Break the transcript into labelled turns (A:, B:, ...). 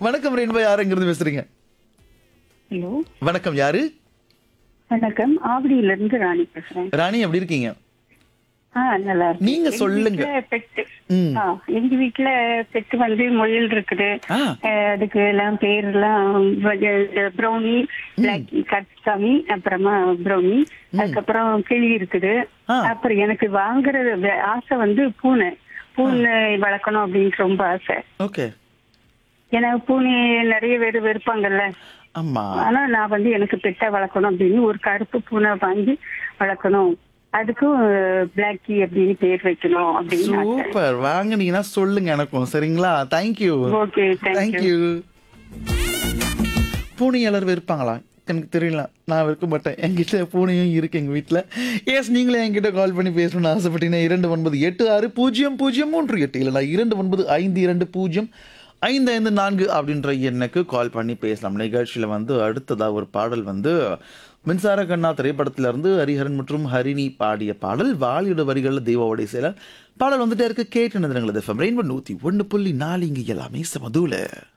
A: வணக்கம் ரெயின்போ, யாருங்கிறது பேசுறீங்க?
B: ஹலோ,
A: வணக்கம், யாரு?
B: வணக்கம். ஆவடியில இருந்து ராணி பேசுறேன்.
A: ராணி, எப்படி இருக்கீங்க?
B: நல்லா இருக்கேன்.
A: நீங்க சொல்லுங்க. ம்.
B: எங்க வீட்டுல பெட்டு வந்து முயல் இருக்குது.
A: ஆ,
B: அதுக்கு எல்லாம் பேர்லாம் ப்ரௌனி, பிளாக்கி, கட்சாமி, அப்புறமா ப்ரௌனி, அதுக்கப்புறம் கிளி இருக்குது.
A: ஆ.
B: அப்புறம் எனக்கு வாங்குற ஆசை வந்து பூனை வளர்க்கணும் அப்படின்னு ரொம்ப ஆசை.
A: ஓகே.
B: ஏன்னா பூனை நிறைய பேர் வெறுப்பாங்கல்ல.
A: ஆமா.
B: ஆனா நான் வந்து எனக்கு பெட்டா வளர்க்கணும் அப்படின்னு ஒரு கருப்பு பூனை வாங்கி வளர்க்கணும். அதுக்கும் பிளாக்கி அப்படின்னு பேர் வைக்கணும் அப்படின்னு ஆசை.
A: சூப்பர். வாங்குனீங்கன்னா சொல்லுங்க எனக்கும், சரிங்களா? தேங்க்யூ.
B: Okay, thank you.
A: தேங்க்யூ. பூனையாளர் இருப்பாங்களா? எனக்கு தெரியல, நான் இருக்க மாட்டேன். என்கிட்ட பூனையும் இருக்கு எங்க வீட்டில். எஸ், நீங்களே என்கிட்ட கால் பண்ணி பேசணும்னு ஆசைப்பட்டீங்கன்னா 29860038 இல்லைனா 2952055554 அப்படின்ற எண்ணுக்கு கால் பண்ணி பேசலாம். நிகழ்ச்சியில் வந்து அடுத்ததாக ஒரு பாடல் வந்து மின்சார கண்ணா திரைப்படத்துல இருந்து ஹரிஹரன் மற்றும் ஹரிணி பாடிய பாடல், வாலியோட வரிகளில் தெய்வாவுடைய செயலர் பாடல் வந்துட்டே இருக்கு. கேட்டு ரெயின்போ 101.4 இங்க எல்லாமே சமதூல.